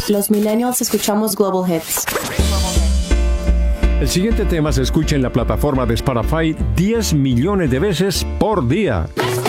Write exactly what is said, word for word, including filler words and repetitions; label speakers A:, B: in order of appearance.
A: Los millennials escuchamos Global Hits.
B: El siguiente tema se escucha en la plataforma de Spotify diez millones de veces por día.